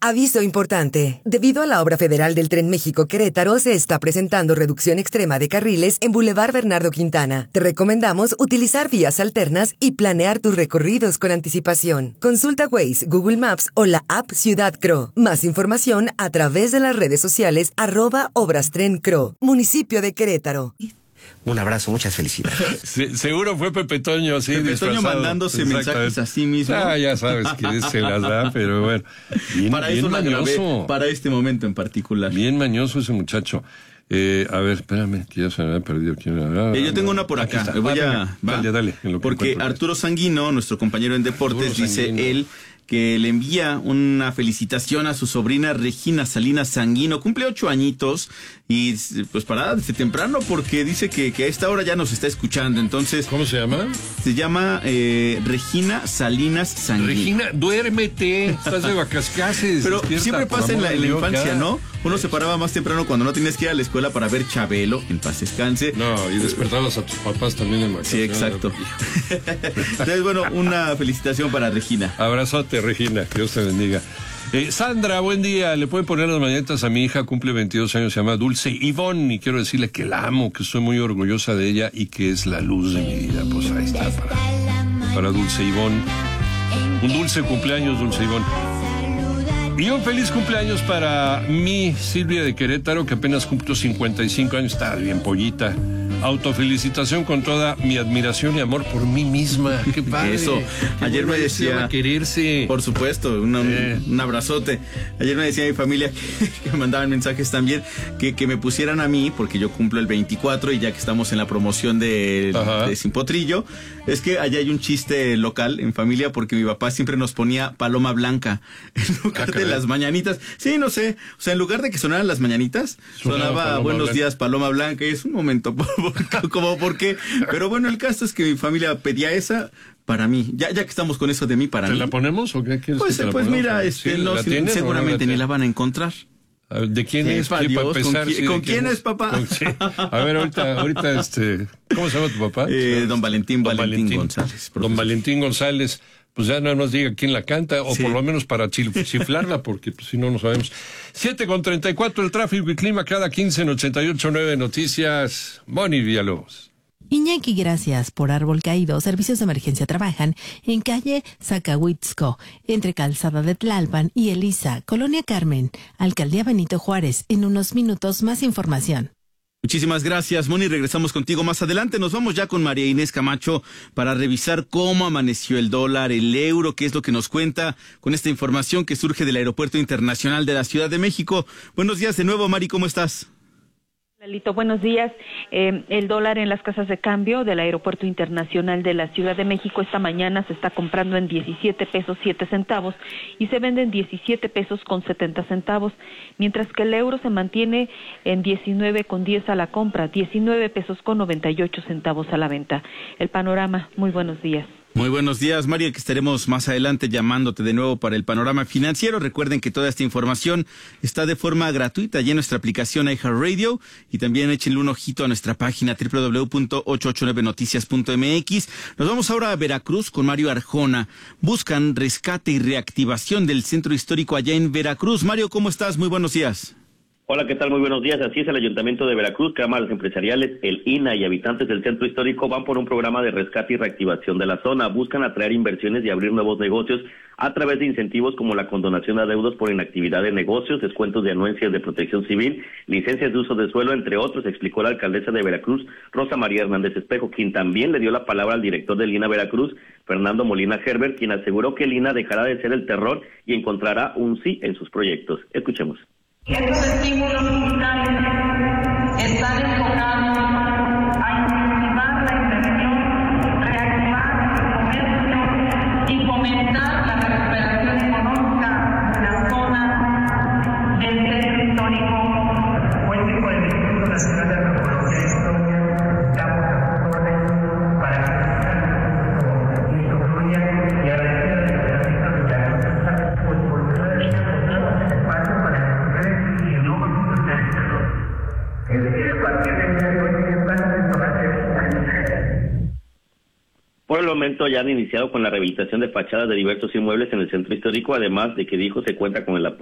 Aviso importante. Debido a la obra federal del Tren México-Querétaro, se está presentando reducción extrema de carriles en Boulevard Bernardo Quintana. Te recomendamos utilizar vías alternas y planear tus recorridos con anticipación. Consulta Waze, Google Maps o la app Ciudad Cro. Más información a través de las redes sociales @ObrasTrenCro. Municipio de Querétaro. Un abrazo, muchas felicidades. Seguro fue Pepe Toño, sí, Pepe Toño mandándose mensajes a sí mismo. Ya sabes que se las da, pero bueno. Para eso la grabé, para este momento en particular. Bien mañoso ese muchacho. A ver, espérame, que ya se me había perdido. Yo tengo una por acá. Dale. Porque Arturo Sanguino, nuestro compañero en deportes, dice él que le envía una felicitación a su sobrina Regina Salinas Sanguino. Cumple 8 añitos y pues para desde temprano porque dice que a esta hora ya nos está escuchando. Entonces, ¿cómo se llama? Se llama Regina Salinas Sanguino. Regina, duérmete, estás de vacascases. Pero siempre pasa en la infancia, ¿no? Uno se paraba más temprano cuando no tenías que ir a la escuela para ver Chabelo, en paz descanse. No, y despertabas a tus papás también en vacaciones. Sí, exacto. Entonces, bueno, una felicitación para Regina. Abrazote, Regina, Dios te bendiga. Sandra, buen día. Le pueden poner las mañanitas a mi hija, cumple 22 años, se llama Dulce Ivonne, y quiero decirle que la amo, que estoy muy orgullosa de ella y que es la luz de mi vida. Pues ahí está, para Dulce Ivonne. Un dulce cumpleaños, Dulce Ivonne. Y un feliz cumpleaños para mí, Silvia de Querétaro, que apenas cumplió 55 años, está bien pollita. Autofelicitación con toda mi admiración y amor por mí misma. Qué padre. Eso. Ayer me decía, quererse. Por supuesto, un abrazote. Ayer me decía mi familia que me mandaban mensajes también que me pusieran a mí, porque yo cumplo el 24 y ya que estamos en la promoción de Sin Potrillo, es que allá hay un chiste local en familia porque mi papá siempre nos ponía Paloma Blanca en lugar de las mañanitas. Sí, no sé. O sea, en lugar de que sonaran las mañanitas, sonaba Buenos días, Paloma Blanca. Y es un momento como por qué. Pero bueno, el caso es que mi familia pedía esa para mí. Ya que estamos con eso de mí, para mí. ¿Te la ponemos o qué quieres? Pues mira, seguramente ni la van a encontrar. ¿De quién es? Para Dios, ¿con quién es, papá? A ver, ahorita, ¿cómo se llama tu papá? Don Valentín González. Profesor. Don Valentín González, pues ya no nos diga quién la canta, o por lo menos para chiflarla, porque pues, si no, no sabemos. 7:34 el tráfico y clima cada 15 en 88.9 Noticias. Moni Villalobos. Iñaki, gracias por árbol caído. Servicios de emergencia trabajan en calle Zacahuitzco, entre Calzada de Tlalpan y Elisa, Colonia Carmen, Alcaldía Benito Juárez. En unos minutos más información. Muchísimas gracias, Moni. Regresamos contigo más adelante. Nos vamos ya con María Inés Camacho para revisar cómo amaneció el dólar, el euro, qué es lo que nos cuenta con esta información que surge del Aeropuerto Internacional de la Ciudad de México. Buenos días de nuevo, Mari, ¿cómo estás? Lalito, buenos días. El dólar en las casas de cambio del Aeropuerto Internacional de la Ciudad de México esta mañana se está comprando en 17 pesos 7 centavos y se vende en 17 pesos con 70 centavos, mientras que el euro se mantiene en 19,10 a la compra, 19 pesos con 98 centavos a la venta. El panorama, muy buenos días. Muy buenos días, María, que estaremos más adelante llamándote de nuevo para el panorama financiero. Recuerden que toda esta información está de forma gratuita ya en nuestra aplicación iHeartRadio y también échenle un ojito a nuestra página www.889noticias.mx. Nos vamos ahora a Veracruz con Mario Arjona. Buscan rescate y reactivación del centro histórico allá en Veracruz. Mario, ¿cómo estás? Muy buenos días. Hola, ¿qué tal? Muy buenos días. Así es, el Ayuntamiento de Veracruz, cámaras empresariales, el INAH y habitantes del centro histórico van por un programa de rescate y reactivación de la zona. Buscan atraer inversiones y abrir nuevos negocios a través de incentivos como la condonación de adeudos por inactividad de negocios, descuentos de anuencias de protección civil, licencias de uso de suelo, entre otros, explicó la alcaldesa de Veracruz, Rosa María Hernández Espejo, quien también le dio la palabra al director del INAH Veracruz, Fernando Molina Herbert, quien aseguró que el INAH dejará de ser el terror y encontrará un sí en sus proyectos. Escuchemos. Estos estímulos fiscales están enfocados a incentivar la inversión, reactivar el comercio y fomentar la recuperación económica de la zona del centro histórico. Hoy con el Instituto Nacional de Antropología e Historia damos las órdenes para que esto fluya y agradecer a la Secretaría de Por el momento ya han iniciado con la rehabilitación de fachadas de diversos inmuebles en el centro histórico, además de que dijo se cuenta con el apoyo